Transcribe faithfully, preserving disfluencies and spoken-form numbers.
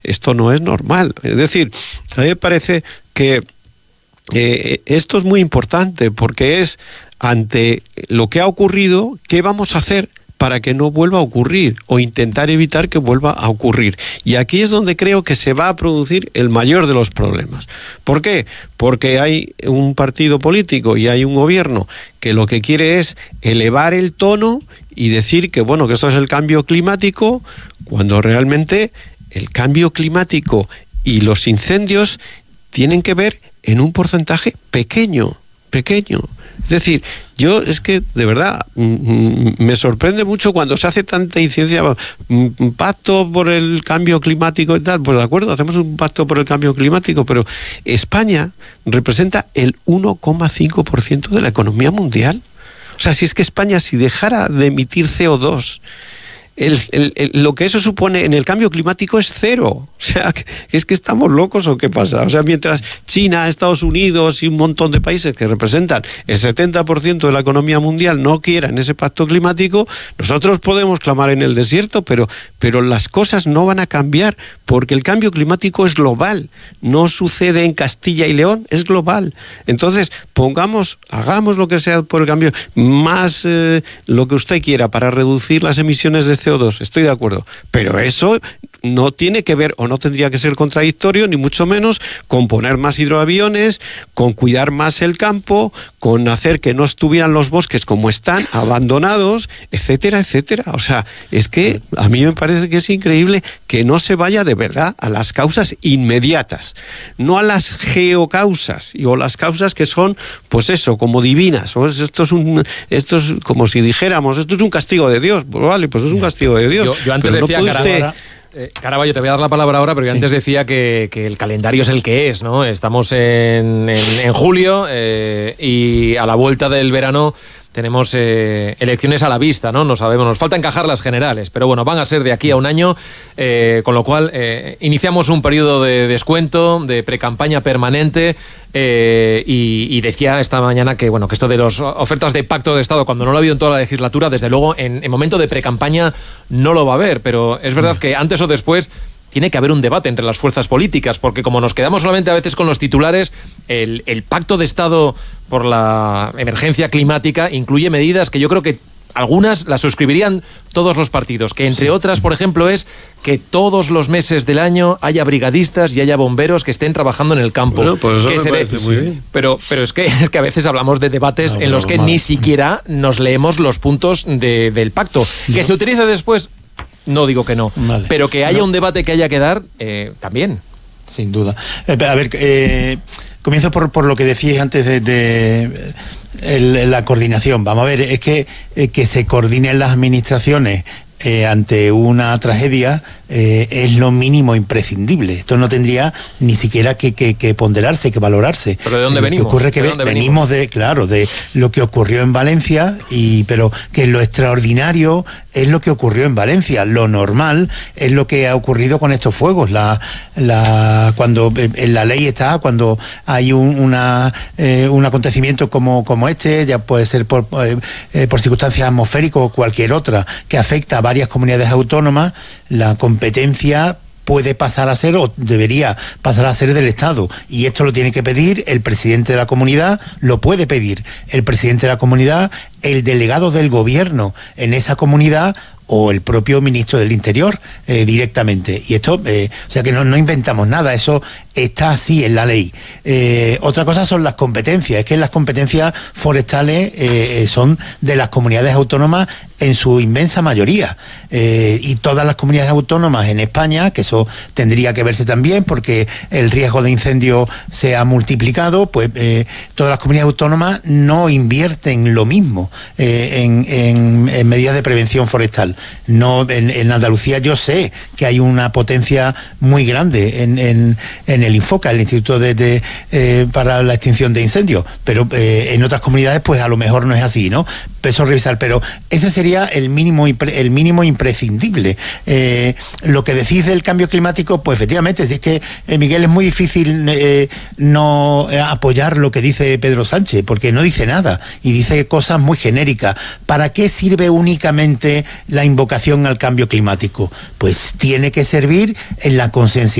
esto no es normal. Es decir, a mí me parece que eh, esto es muy importante porque es ante lo que ha ocurrido, ¿qué vamos a hacer para que no vuelva a ocurrir o intentar evitar que vuelva a ocurrir? Y aquí es donde creo que se va a producir el mayor de los problemas. ¿Por qué? Porque hay un partido político y hay un gobierno que lo que quiere es elevar el tono y decir que, bueno, que esto es el cambio climático, cuando realmente el cambio climático y los incendios tienen que ver en un porcentaje pequeño, pequeño. Es decir, yo es que de verdad me sorprende mucho cuando se hace tanta incidencia, un pacto por el cambio climático y tal, pues de acuerdo, hacemos un pacto por el cambio climático, pero España representa el uno coma cinco por ciento de la economía mundial. O sea, si es que España, si dejara de emitir C O dos, El, el, el, lo que eso supone en el cambio climático es cero. O sea, ¿es que estamos locos o qué pasa? O sea, mientras China, Estados Unidos y un montón de países que representan el setenta por ciento de la economía mundial no quieran ese pacto climático, nosotros podemos clamar en el desierto, pero, pero las cosas no van a cambiar porque el cambio climático es global. No sucede en Castilla y León, es global. Entonces, pongamos, hagamos lo que sea por el cambio, más eh, lo que usted quiera para reducir las emisiones de C O dos, estoy de acuerdo, pero eso no tiene que ver o no tendría que ser contradictorio, ni mucho menos con poner más hidroaviones, con cuidar más el campo, con hacer que no estuvieran los bosques como están, abandonados, etcétera, etcétera. O sea, es que a mí me parece que es increíble que no se vaya de verdad a las causas inmediatas, no a las geocausas o las causas que son, pues eso, como divinas. Pues esto es un, esto es como si dijéramos, esto es un castigo de Dios. Pues vale, pues es un castigo de Dios. Yo, yo antes pero decía no que usted... Eh, Caraballo, te voy a dar la palabra ahora, pero yo sí. antes decía que, que el calendario es el que es, ¿no? Estamos en, en, en julio eh, y a la vuelta del verano tenemos eh, elecciones a la vista, ¿no? No sabemos, nos falta encajar las generales, pero bueno, van a ser de aquí a un año, eh, con lo cual eh, iniciamos un periodo de descuento, de precampaña permanente, eh, y, y decía esta mañana que bueno que esto de las ofertas de pacto de Estado, cuando no lo ha habido en toda la legislatura, desde luego en, en momento de precampaña no lo va a haber, pero es verdad que antes o después tiene que haber un debate entre las fuerzas políticas, porque como nos quedamos solamente a veces con los titulares, el, el pacto de Estado por la emergencia climática incluye medidas que yo creo que algunas las suscribirían todos los partidos, que entre sí. otras, por ejemplo, es que todos los meses del año haya brigadistas y haya bomberos que estén trabajando en el campo. Bueno, pues eso que me se parece ve, muy bien. Pero, pero es que es que a veces hablamos de debates no, en los que mal. ni siquiera nos leemos los puntos de, del pacto. No. Que se utilice después, no digo que no, vale. pero que haya no. un debate que haya que dar, eh, también. Sin duda. Eh, a ver, eh, comienzo por, por lo que decíais antes de... de el, la coordinación. Vamos a ver, es que, eh, que se coordinen las administraciones eh, ante una tragedia eh, es lo mínimo imprescindible. Esto no tendría ni siquiera que, que, que ponderarse, que valorarse. ¿Pero de dónde lo venimos? Que ocurre que ¿De ve, dónde venimos, venimos de, claro, de lo que ocurrió en Valencia, y pero que lo extraordinario es lo que ocurrió en Valencia. Lo normal es lo que ha ocurrido con estos fuegos. La, la, cuando en la ley está, cuando hay un, una, eh, un acontecimiento como, como este, ya puede ser por, eh, por circunstancias atmosféricas o cualquier otra, que afecta a varias comunidades autónomas, la competencia puede pasar a ser, o debería pasar a ser, del Estado, y esto lo tiene que pedir el presidente de la comunidad, lo puede pedir el presidente de la comunidad, el delegado del gobierno en esa comunidad o el propio ministro del Interior eh, directamente. Y esto, eh, o sea que no, no inventamos nada, eso está así en la ley. Eh, otra cosa son las competencias, es que las competencias forestales eh, son de las comunidades autónomas en su inmensa mayoría. Eh, y todas las comunidades autónomas en España, que eso tendría que verse también porque el riesgo de incendio se ha multiplicado, pues eh, todas las comunidades autónomas no invierten lo mismo eh, en, en, en medidas de prevención forestal. No, en, en Andalucía yo sé que hay una potencia muy grande en, en, en el INFOCA, el Instituto de, de, eh, para la Extinción de Incendios, pero eh, en otras comunidades pues a lo mejor no es así, ¿no? eso revisar, pero ese sería el mínimo el mínimo imprescindible. Eh, lo que decís del cambio climático, pues efectivamente, si es que, eh, Miguel, es muy difícil eh, no apoyar lo que dice Pedro Sánchez, porque no dice nada y dice cosas muy genéricas. ¿Para qué sirve únicamente la invocación al cambio climático? Pues tiene que servir en la conciencia